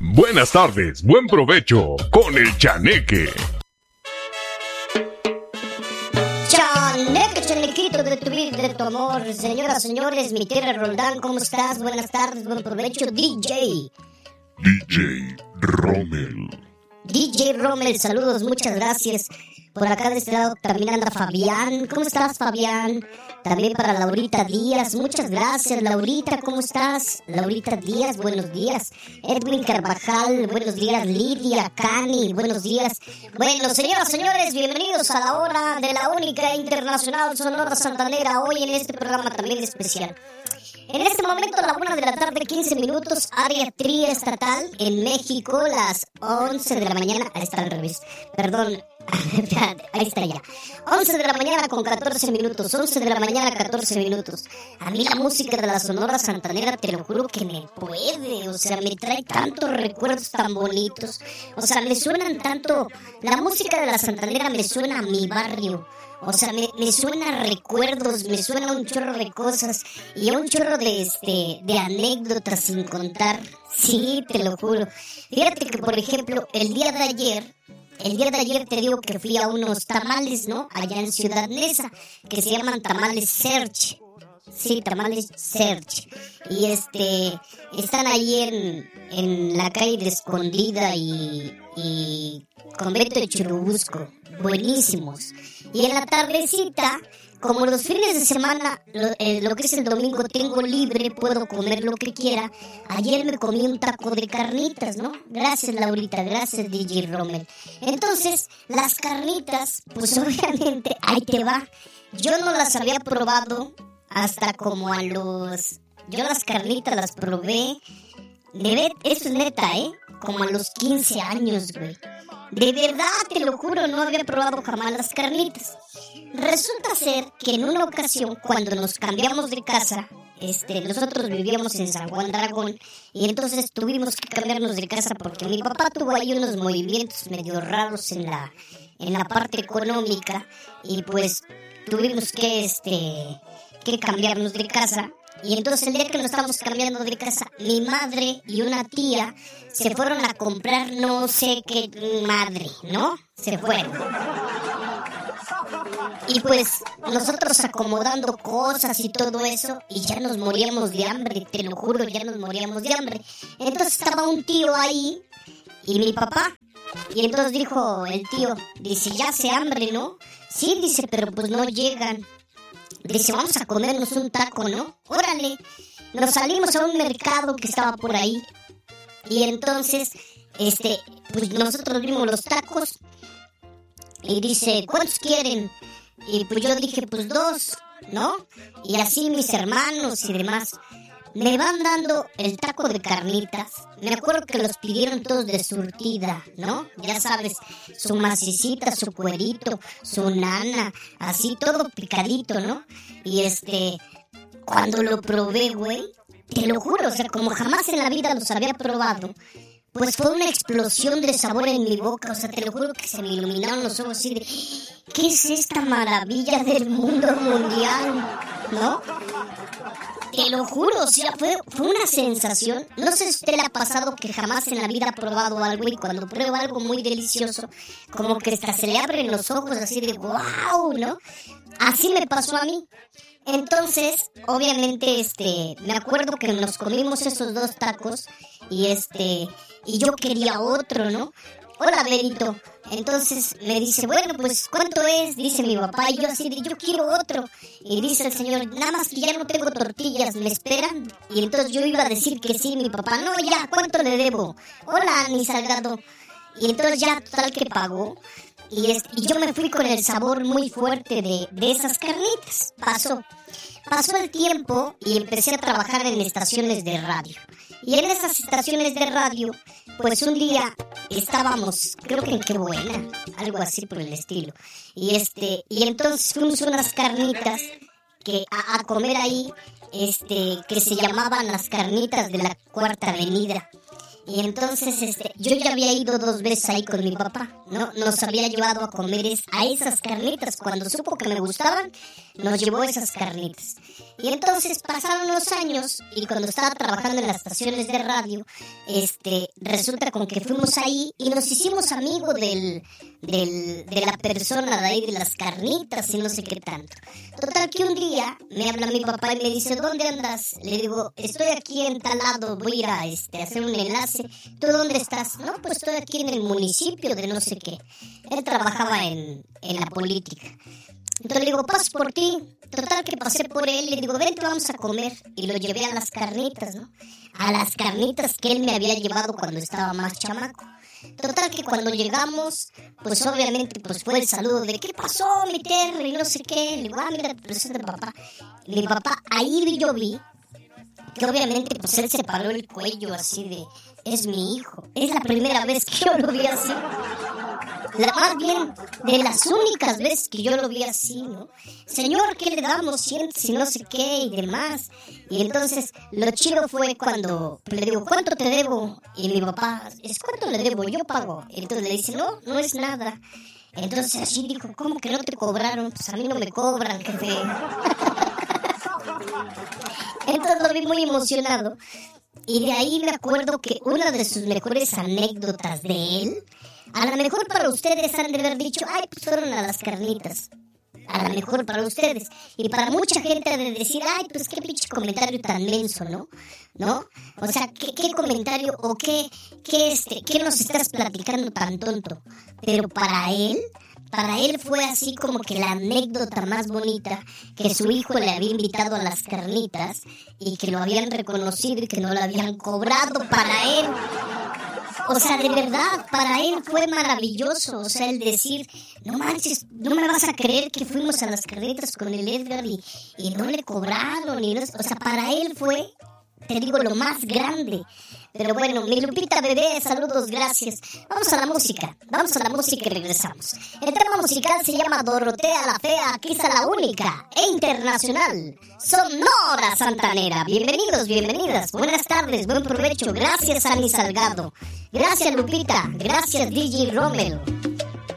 Buenas tardes, buen provecho con el Chaneque. Chaneque, chanequito de tu vida, de tu amor. Señoras, señores, mi tierra Roldán, ¿cómo estás? Buenas tardes, buen provecho, DJ Rommel, saludos, muchas gracias. Por acá de este lado también anda Fabián. ¿Cómo estás, Fabián? También para Laurita Díaz, muchas gracias. Laurita, ¿cómo estás? Laurita Díaz, buenos días. Edwin Carvajal, buenos días. Lidia Cani, buenos días. Bueno, señoras, señores, bienvenidos a la hora de la única internacional Sonora Santanera. Hoy en este programa también especial. En este momento, a la 1 de la tarde, 15 minutos, área triestatal en México, las 11 de la mañana. Ahí está al revés. Perdón. Ahí está ya. 11 de la mañana con 14 minutos. 11 de la mañana, 14 minutos. A mí la música de la Sonora Santanera, te lo juro que me puede. O sea, me trae tantos recuerdos tan bonitos. O sea, me suenan tanto. La música de la Santanera me suena a mi barrio. O sea, me suena a recuerdos, me suena a un chorro de cosas y a un chorro de anécdotas sin contar. Sí, te lo juro. Fíjate que, por ejemplo, el día de ayer te digo que fui a unos tamales, ¿no? Allá en Ciudad Neza, que se llaman tamales Search. Sí, tamales Search. Y están ahí en la calle de Escondida y Convento de Churubusco. Buenísimos. Y en la tardecita, como los fines de semana, lo que es el domingo, tengo libre, puedo comer lo que quiera. Ayer me comí un taco de carnitas, ¿no? Gracias, Laurita, gracias, DJ Rommel. Entonces, las carnitas, pues obviamente, ahí te va. Yo no las había probado hasta como yo las carnitas las probé, eso es neta, como a los 15 años, güey. De verdad, te lo juro, no había probado jamás las carnitas. Resulta ser que en una ocasión, cuando nos cambiamos de casa, nosotros vivíamos en San Juan Dragón, y entonces tuvimos que cambiarnos de casa porque mi papá tuvo ahí unos movimientos medio raros en la parte económica, y pues tuvimos que cambiarnos de casa. Y entonces el día que nos estábamos cambiando de casa, mi madre y una tía se fueron a comprar no sé qué madre, ¿no? Se fueron. Y pues nosotros acomodando cosas y todo eso, y ya nos moríamos de hambre, te lo juro, ya nos moríamos de hambre. Entonces estaba un tío ahí y mi papá. Y entonces dijo el tío, dice, ya hace hambre, ¿no? Sí, dice, pero pues no llegan. Dice, vamos a comernos un taco, ¿no? Órale. Nos salimos a un mercado que estaba por ahí. Y entonces, pues nosotros vimos los tacos. Y dice, ¿cuántos quieren? Y pues yo dije, pues 2, ¿no? Y así mis hermanos y demás me van dando el taco de carnitas. Me acuerdo que los pidieron todos de surtida, ¿no? Ya sabes, su macicita, su cuerito, su nana, así todo picadito, ¿no? Y cuando lo probé, güey, te lo juro, o sea, como jamás en la vida los había probado, pues fue una explosión de sabor en mi boca, o sea, te lo juro que se me iluminaron los ojos así de, ¿qué es esta maravilla del mundo mundial? ¿No? Te lo juro, o sea, fue una sensación. No sé si a usted le ha pasado que jamás en la vida ha probado algo y cuando prueba algo muy delicioso, como que hasta se le abren los ojos así de wow, ¿no? Así me pasó a mí. Entonces, obviamente, me acuerdo que nos comimos esos 2 tacos y y yo quería otro, ¿no? Hola, Berito. Entonces me dice, bueno, pues, ¿cuánto es? Dice mi papá, y yo así de, yo quiero otro. Y dice el señor, nada más que ya no tengo tortillas, ¿me esperan? Y entonces yo iba a decir que sí, mi papá, no, ya, ¿cuánto le debo? Hola, mi Salgado. Y entonces ya, total que pagó. Y yo me fui con el sabor muy fuerte de esas carnitas. Pasó el tiempo y empecé a trabajar en estaciones de radio. Y en esas estaciones de radio, pues un día estábamos, creo que en Qué Buena, algo así por el estilo. Y entonces fuimos unas carnitas a comer ahí, que se llamaban las carnitas de la Cuarta Avenida. Y entonces, yo ya había ido 2 veces ahí con mi papá, ¿no? Nos había llevado a comer a esas carnitas. Cuando supo que me gustaban, nos llevó esas carnitas. Y entonces pasaron los años y cuando estaba trabajando en las estaciones de radio, resulta con que fuimos ahí y nos hicimos amigos de la persona de ahí de las carnitas y no sé qué tanto. Total que un día me habla mi papá y me dice, ¿dónde andas? Le digo, estoy aquí en tal lado, voy a ir a hacer un enlace. ¿Tú dónde estás? No, pues estoy aquí en el municipio de no sé qué. Él trabajaba en la política. Entonces le digo, paso por ti. Total que pasé por él, le digo, vente, vamos a comer. Y lo llevé a las carnitas, ¿no? A las carnitas que él me había llevado cuando estaba más chamaco. Total que cuando llegamos, pues obviamente pues fue el saludo de ¿qué pasó, mi Terry? Y no sé qué. Le digo, mira, te presento a papá. Y mi papá, ahí yo vi que obviamente pues él se paró el cuello así de, es mi hijo. Es la primera vez que yo lo vi así. Más bien, de las únicas veces que yo lo vi así, ¿no? Señor, ¿qué le damos? Siéntese, no sé qué y demás. Y entonces, lo chido fue cuando le digo, ¿cuánto te debo? Y mi papá, ¿cuánto le debo? Yo pago. Y entonces le dice, no es nada. Entonces así dijo, ¿cómo que no te cobraron? Pues a mí no me cobran, jefe. Entonces lo vi muy emocionado. Y de ahí me acuerdo que una de sus mejores anécdotas de él, a lo mejor para ustedes han de haber dicho, ay, pues fueron a las carnitas. A lo mejor para ustedes. Y para mucha gente ha de decir, ay, pues qué pinche comentario tan menso, ¿no? ¿No? O sea, ¿qué comentario o qué nos estás platicando tan tonto? Pero para él fue así como que la anécdota más bonita, que su hijo le había invitado a las carnitas y que lo habían reconocido y que no lo habían cobrado para él. O sea, de verdad, para él fue maravilloso. O sea, el decir, no manches, no me vas a creer que fuimos a las carnitas con el Edgar y no le cobraron. O sea, para él fue, te digo, lo más grande. Pero bueno, mi Lupita bebé, saludos, gracias. Vamos a la música y regresamos. El tema musical se llama Dorotea la Fea, aquí está la única e internacional, Sonora Santanera. Bienvenidos, bienvenidas, buenas tardes, buen provecho. Gracias, Ani Salgado. Gracias, Lupita. Gracias, DJ Romero.